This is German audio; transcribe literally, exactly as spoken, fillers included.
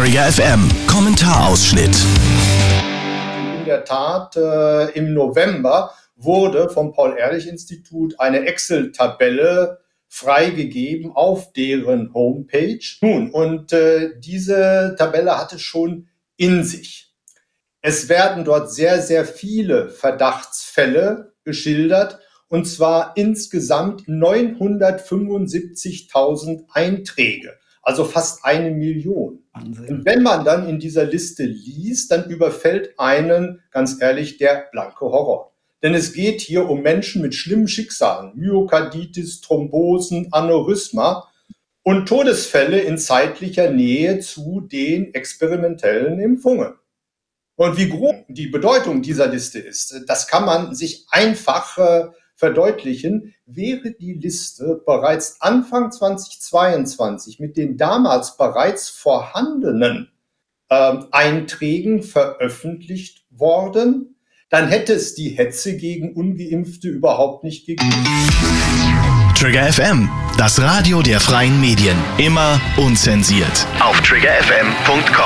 Trigger F M Kommentarausschnitt. In der Tat, äh, im November wurde vom Paul-Ehrlich-Institut eine Excel-Tabelle freigegeben auf deren Homepage. Nun, und äh, diese Tabelle hatte schon in sich. Es werden dort sehr, sehr viele Verdachtsfälle geschildert, und zwar insgesamt neunhundertfünfundsiebzigtausend Einträge, also fast eine Million. Wahnsinn. Und wenn man dann in dieser Liste liest, dann überfällt einen, ganz ehrlich, der blanke Horror. Denn es geht hier um Menschen mit schlimmen Schicksalen, Myokarditis, Thrombosen, Aneurysma und Todesfälle in zeitlicher Nähe zu den experimentellen Impfungen. Und wie groß die Bedeutung dieser Liste ist, das kann man sich einfach äh, verdeutlichen. Wäre die Liste bereits Anfang zweitausendzweiundzwanzig mit den damals bereits vorhandenen äh, Einträgen veröffentlicht worden, dann hätte es die Hetze gegen Ungeimpfte überhaupt nicht gegeben. Trigger F M, das Radio der freien Medien. Immer unzensiert. Auf trigger f m punkt com.